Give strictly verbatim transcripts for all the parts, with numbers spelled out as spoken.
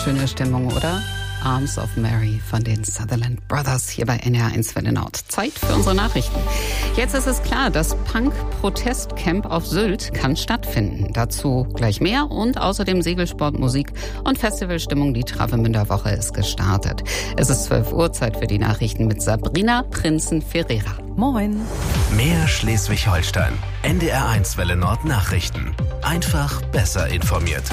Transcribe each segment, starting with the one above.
Schöne Stimmung, oder? Arms of Mary von den Sutherland Brothers hier bei N R eins Welle Nord. Zeit für unsere Nachrichten. Jetzt ist es klar, das Punk-Protestcamp auf Sylt kann stattfinden. Dazu gleich mehr und außerdem Segelsport, Musik und Festivalstimmung. Die Travemünder Woche ist gestartet. Es ist zwölf Uhr, Zeit für die Nachrichten mit Sabrina Prinzen-Ferreira. Moin. Mehr Schleswig-Holstein. N D R eins Welle Nord Nachrichten. Einfach besser informiert.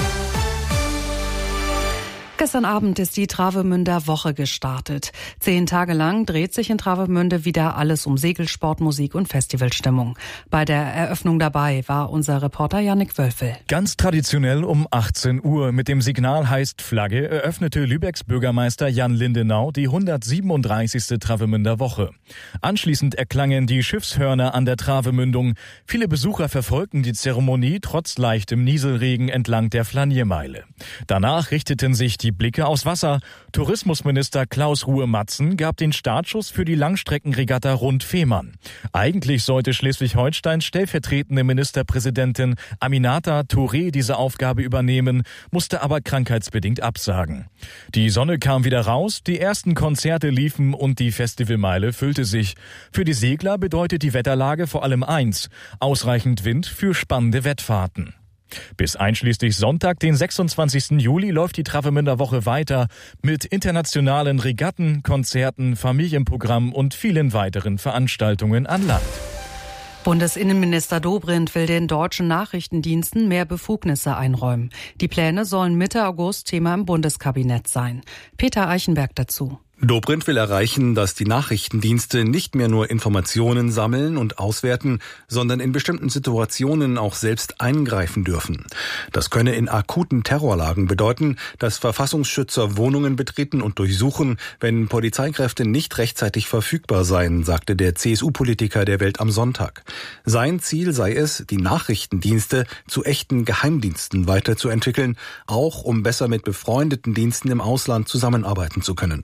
Gestern Abend ist die Travemünder Woche gestartet. Zehn Tage lang dreht sich in Travemünde wieder alles um Segelsport, Musik und Festivalstimmung. Bei der Eröffnung dabei war unser Reporter Jannik Wölfel. Ganz traditionell um achtzehn Uhr mit dem Signal heißt Flagge eröffnete Lübecks Bürgermeister Jan Lindenau die hundertsiebenunddreißigste Travemünder Woche. Anschließend erklangen die Schiffshörner an der Travemündung. Viele Besucher verfolgten die Zeremonie trotz leichtem Nieselregen entlang der Flaniermeile. Danach richteten sich die Blicke aufs Wasser. Tourismusminister Klaus Ruhe-Matzen gab den Startschuss für die Langstreckenregatta rund Fehmarn. Eigentlich sollte Schleswig-Holsteins stellvertretende Ministerpräsidentin Aminata Touré diese Aufgabe übernehmen, musste aber krankheitsbedingt absagen. Die Sonne kam wieder raus, die ersten Konzerte liefen und die Festivalmeile füllte sich. Für die Segler bedeutet die Wetterlage vor allem eins: ausreichend Wind für spannende Wettfahrten. Bis einschließlich Sonntag, den sechsundzwanzigsten Juli, läuft die Travemünder Woche weiter mit internationalen Regatten, Konzerten, Familienprogramm und vielen weiteren Veranstaltungen an Land. Bundesinnenminister Dobrindt will den deutschen Nachrichtendiensten mehr Befugnisse einräumen. Die Pläne sollen Mitte August Thema im Bundeskabinett sein. Peter Eichenberg dazu. Dobrindt will erreichen, dass die Nachrichtendienste nicht mehr nur Informationen sammeln und auswerten, sondern in bestimmten Situationen auch selbst eingreifen dürfen. Das könne in akuten Terrorlagen bedeuten, dass Verfassungsschützer Wohnungen betreten und durchsuchen, wenn Polizeikräfte nicht rechtzeitig verfügbar seien, sagte der C S U-Politiker der Welt am Sonntag. Sein Ziel sei es, die Nachrichtendienste zu echten Geheimdiensten weiterzuentwickeln, auch um besser mit befreundeten Diensten im Ausland zusammenarbeiten zu können.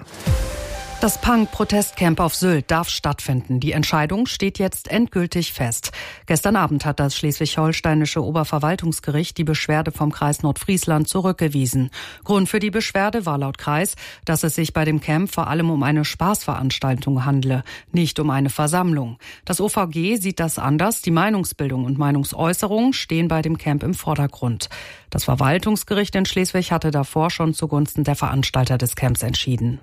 Das Punk-Protestcamp auf Sylt darf stattfinden. Die Entscheidung steht jetzt endgültig fest. Gestern Abend hat das schleswig-holsteinische Oberverwaltungsgericht die Beschwerde vom Kreis Nordfriesland zurückgewiesen. Grund für die Beschwerde war laut Kreis, dass es sich bei dem Camp vor allem um eine Spaßveranstaltung handle, nicht um eine Versammlung. Das O V G sieht das anders. Die Meinungsbildung und Meinungsäußerung stehen bei dem Camp im Vordergrund. Das Verwaltungsgericht in Schleswig hatte davor schon zugunsten der Veranstalter des Camps entschieden.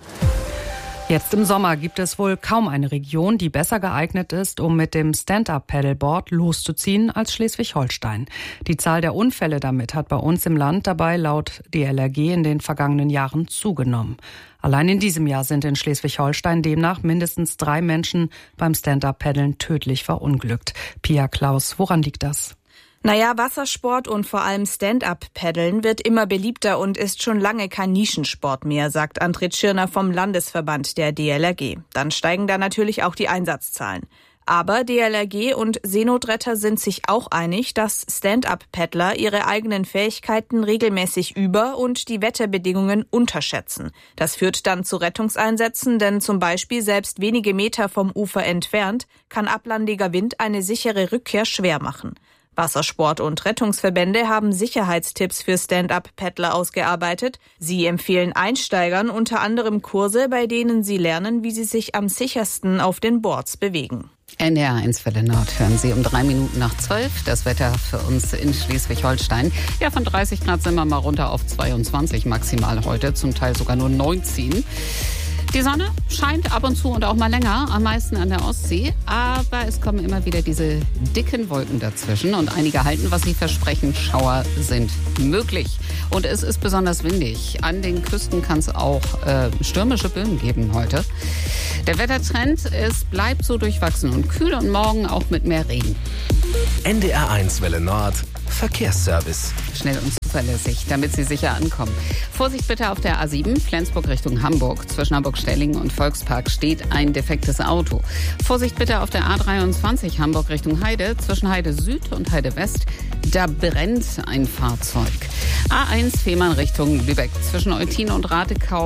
Jetzt im Sommer gibt es wohl kaum eine Region, die besser geeignet ist, um mit dem Stand-Up-Paddleboard loszuziehen als Schleswig-Holstein. Die Zahl der Unfälle damit hat bei uns im Land dabei laut D L R G in den vergangenen Jahren zugenommen. Allein in diesem Jahr sind in Schleswig-Holstein demnach mindestens drei Menschen beim Stand-Up-Paddeln tödlich verunglückt. Pia Klaus, woran liegt das? Naja, Wassersport und vor allem Stand-Up-Paddeln wird immer beliebter und ist schon lange kein Nischensport mehr, sagt Andret Schirner vom Landesverband der D L R G. Dann steigen da natürlich auch die Einsatzzahlen. Aber D L R G und Seenotretter sind sich auch einig, dass Stand-Up-Paddler ihre eigenen Fähigkeiten regelmäßig über- und die Wetterbedingungen unterschätzen. Das führt dann zu Rettungseinsätzen, denn zum Beispiel selbst wenige Meter vom Ufer entfernt kann ablandiger Wind eine sichere Rückkehr schwer machen. Wassersport- und Rettungsverbände haben Sicherheitstipps für Stand-Up-Paddler ausgearbeitet. Sie empfehlen Einsteigern unter anderem Kurse, bei denen sie lernen, wie sie sich am sichersten auf den Boards bewegen. N D R eins Welle Nord hören Sie um drei Minuten nach zwölf. Das Wetter für uns in Schleswig-Holstein. Ja, von dreißig Grad sind wir mal runter auf zweiundzwanzig maximal heute, zum Teil sogar nur neunzehn. Die Sonne scheint ab und zu und auch mal länger, am meisten an der Ostsee. Aber es kommen immer wieder diese dicken Wolken dazwischen. Und einige halten, was sie versprechen. Schauer sind möglich. Und es ist besonders windig. An den Küsten kann es auch äh, stürmische Böen geben heute. Der Wettertrend, es bleibt so durchwachsen und kühl und morgen auch mit mehr Regen. N D R eins Welle Nord Verkehrsservice. Schnell und zuverlässig, damit Sie sicher ankommen. Vorsicht bitte auf der A sieben, Flensburg Richtung Hamburg. Zwischen Hamburg-Stellingen und Volkspark steht ein defektes Auto. Vorsicht bitte auf der A dreiundzwanzig, Hamburg Richtung Heide. Zwischen Heide Süd und Heide West, da brennt ein Fahrzeug. A eins, Fehmarn Richtung Lübeck. Zwischen Eutin und Ratekau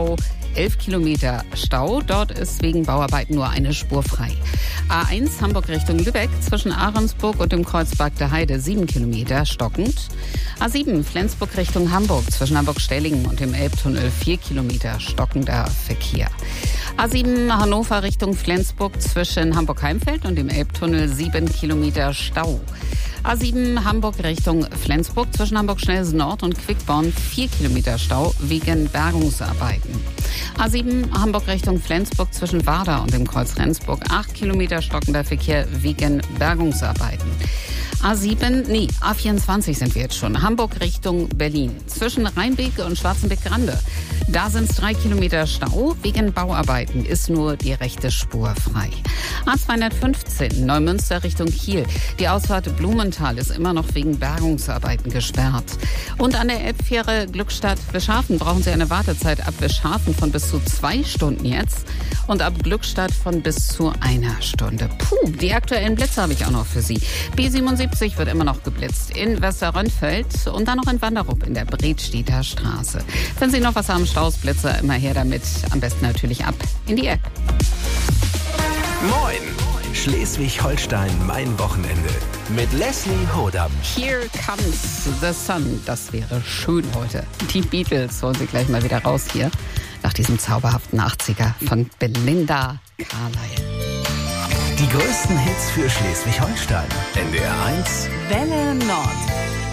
elf Kilometer Stau. Dort ist wegen Bauarbeiten nur eine Spur frei. A eins Hamburg Richtung Lübeck zwischen Ahrensburg und dem Kreuz Bagde Heide sieben Kilometer stockend. A sieben Flensburg Richtung Hamburg zwischen Hamburg-Stellingen und dem Elbtunnel vier Kilometer stockender Verkehr. A sieben Hannover Richtung Flensburg zwischen Hamburg-Heimfeld und dem Elbtunnel sieben Kilometer Stau. A sieben Hamburg Richtung Flensburg zwischen Hamburg-Schnellsen Nord und Quickborn vier Kilometer Stau wegen Bergungsarbeiten. A sieben Hamburg Richtung Flensburg zwischen Warda und dem Kreuz Rendsburg acht Kilometer stockender Verkehr wegen Bergungsarbeiten. A sieben, nee, A vierundzwanzig sind wir jetzt schon. Hamburg Richtung Berlin. Zwischen Rheinbeke und Schwarzenbeck-Grande. Da sind es drei Kilometer Stau. Wegen Bauarbeiten ist nur die rechte Spur frei. A zweihundertfünfzehn Neumünster Richtung Kiel. Die Ausfahrt Blumenthal ist immer noch wegen Bergungsarbeiten gesperrt. Und an der Elbfähre Glückstadt-Wischhafen brauchen Sie eine Wartezeit ab Wischhafen von bis zu zwei Stunden jetzt und ab Glückstadt von bis zu einer Stunde. Puh, die aktuellen Blitze habe ich auch noch für Sie. B siebenundsiebzig wird immer noch geblitzt in Westerrönfeld und dann noch in Wanderup in der Bredstedter Straße. Wenn Sie noch was haben, Stausblitze, immer her damit. Am besten natürlich ab in die App. Moin! Schleswig-Holstein, mein Wochenende. Mit Leslie Hodam. Here comes the sun. Das wäre schön heute. Die Beatles holen Sie gleich mal wieder raus hier. Nach diesem zauberhaften achtziger von Belinda Carlisle. Die größten Hits für Schleswig-Holstein. N D R eins. Welle Nord.